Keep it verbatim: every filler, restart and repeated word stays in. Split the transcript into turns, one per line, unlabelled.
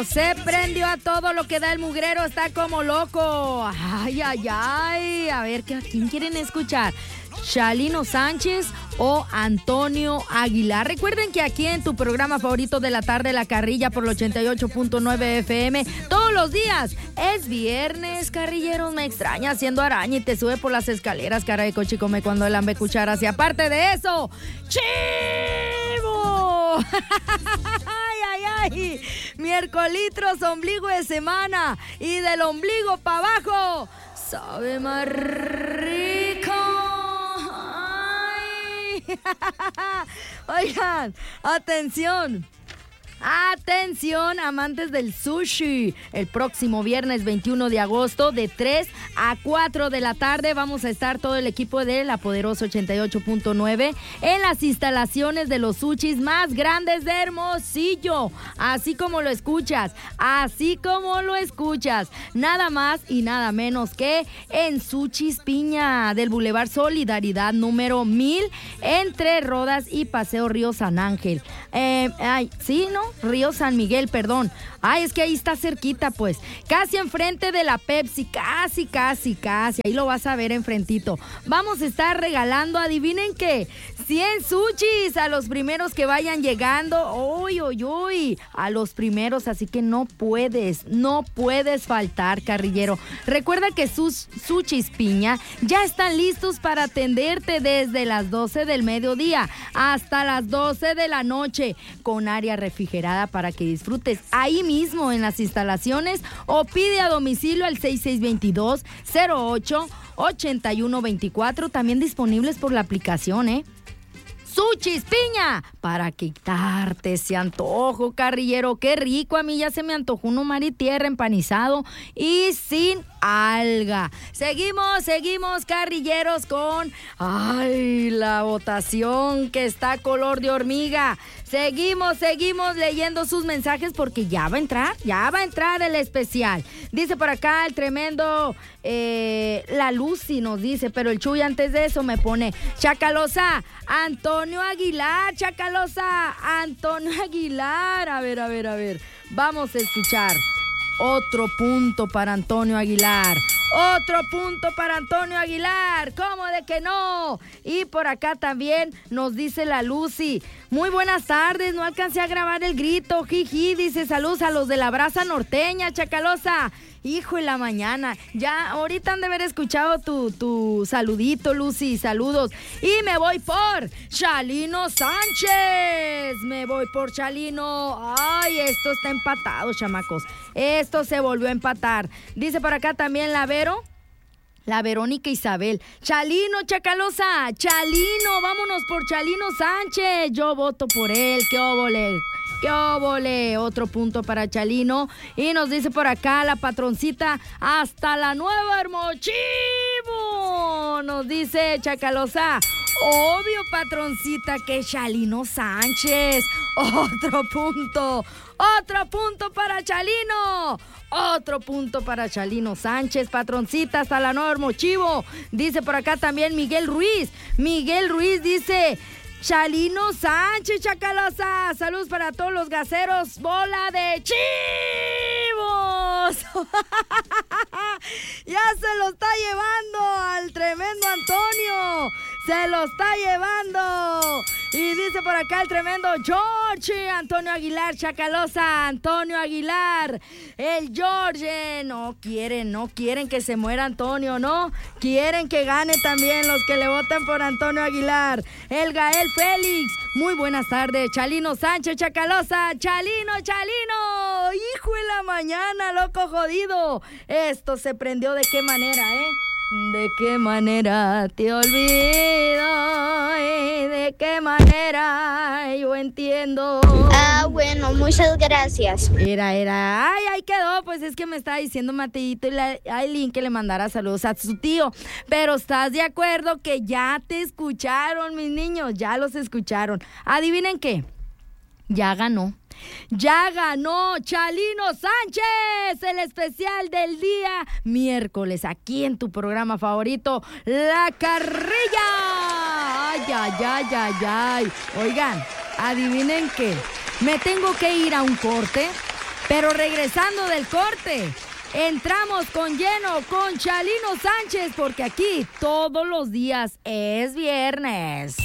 Se prendió a todo lo que da el mugrero, está como loco. Ay, ay, ay. A ver, ¿a quién quieren escuchar? ¿Chalino Sánchez o Antonio Aguilar? Recuerden que aquí en tu programa favorito de la tarde, La Carrilla, por el ochenta y ocho punto nueve F M, todos los días es viernes. Carrilleros, me extraña haciendo araña y te sube por las escaleras, cara de coche, come cuando el hambre cucharas. Y aparte de eso, ¡chivo! ¡Ay, ay, ay! Miércolitros, ombligo de semana, y del ombligo para abajo sabe más rico. Oigan, atención. Atención, amantes del sushi. El próximo viernes veintiuno de agosto, de tres a cuatro de la tarde, vamos a estar todo el equipo de La Poderosa ochenta y ocho punto nueve en las instalaciones de los sushis más grandes de Hermosillo. Así como lo escuchas, así como lo escuchas. Nada más y nada menos que en Sushis Piña, del Boulevard Solidaridad número mil, entre Rodas y Paseo Río San Ángel. Eh, ay, sí, ¿no? Río San Miguel, perdón. Ay, es que ahí está cerquita, pues. Casi enfrente de la Pepsi, casi, casi, casi. Ahí lo vas a ver enfrentito. Vamos a estar regalando, adivinen qué, cien sushis a los primeros que vayan llegando. Uy, uy, uy, a los primeros, así que no puedes, no puedes faltar, carrillero. Recuerda que sus Sushis Piña ya están listos para atenderte desde las doce del mediodía hasta las doce de la noche, con área refrigerada para que disfrutes ahí mismo en las instalaciones, o pide a domicilio al seis seis dos dos, cero ocho, ocho uno dos cuatro, también disponibles por la aplicación, ¿eh? Sushis Piña, para quitarte ese antojo, carrillero. Qué rico, a mí ya se me antojó un mar y tierra empanizado y sin alga. Seguimos, seguimos, carrilleros, con ay, la votación que está color de hormiga. Seguimos, seguimos leyendo sus mensajes porque ya va a entrar, ya va a entrar el especial. Dice por acá el tremendo, eh, la Lucy nos dice, pero el Chuy antes de eso me pone, Chacalosa, Antonio Aguilar, Chacalosa, Antonio Aguilar. A ver, a ver, a ver, vamos a escuchar. Otro punto para Antonio Aguilar. Otro punto para Antonio Aguilar. ¿Cómo de que no? Y por acá también nos dice la Lucy. Muy buenas tardes. No alcancé a grabar el grito. Jiji, dice saludos a los de la brasa norteña, Chacalosa. Hijo de la mañana. Ya ahorita han de haber escuchado tu, tu saludito, Lucy. Saludos. Y me voy por Chalino Sánchez. Me voy por Chalino. Ay, esto está empatado, chamacos. Esto se volvió a empatar. Dice por acá también la Vero. La Verónica Isabel. Chalino, Chacalosa. Chalino, vámonos por Chalino Sánchez. Yo voto por él. ¡Qué óvole! ¡Qué óvole! Otro punto para Chalino. Y nos dice por acá la patroncita, hasta la Nueva Hermosillo. Nos dice Chacalosa. Obvio, patroncita, que Chalino Sánchez. Otro punto. Otro punto para Chalino. Otro punto para Chalino Sánchez, patroncita, hasta la Nueva Hermosillo. Dice por acá también Miguel Ruiz. Miguel Ruiz dice, Chalino Sánchez, Chacalosa. Saludos para todos los gaseros. Bola de chivos. Ya se lo está llevando al tremendo Antonio. Se lo está llevando. Y dice por acá el tremendo George, Antonio Aguilar, Chacalosa, Antonio Aguilar. El George, no quieren, no quieren que se muera Antonio, ¿no? Quieren que gane también los que le votan por Antonio Aguilar. El Gael Félix, muy buenas tardes. Chalino Sánchez, Chacalosa, Chalino, Chalino. Hijo de la mañana, loco jodido. Esto se prendió de qué manera, ¿eh? ¿De qué manera te olvido? ¿Y de qué manera yo entiendo?
Ah, bueno, muchas gracias.
Era, era, ay, ahí quedó, pues es que me estaba diciendo Mateito y la Aileen que le mandara saludos a su tío. Pero ¿estás de acuerdo que ya te escucharon, mis niños? Ya los escucharon. ¿Adivinen qué? Ya ganó. Ya ganó Chalino Sánchez, el especial del día miércoles, aquí en tu programa favorito, La Carrilla. Ay, ay, ay, ay, ay. Oigan, adivinen qué, me tengo que ir a un corte, Pero regresando del corte, entramos con lleno con Chalino Sánchez porque aquí todos los días es viernes.